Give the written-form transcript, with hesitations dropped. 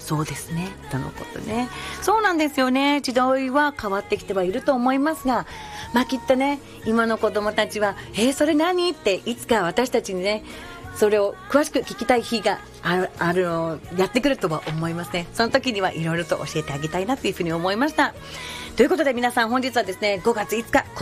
そうですね、とのことね。そうなんですよね。時代は変わってきてはいると思いますが、きっとね、今の子供たちはそれ何っていつか私たちにね、それを詳しく聞きたい日がやってくるとは思いますね。その時にはいろいろと教えてあげたいなというふうに思いました。ということで皆さん、本日はですね、5月5日